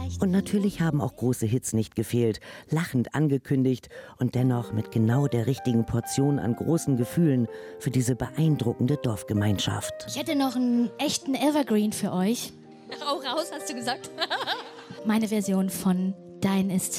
Und natürlich haben auch große Hits nicht gefehlt, lachend angekündigt und dennoch mit genau der richtigen Portion an großen Gefühlen für diese beeindruckende Dorfgemeinschaft. Ich hätte noch einen echten Evergreen für euch. Hau raus, hast du gesagt? Meine Version von Dein ist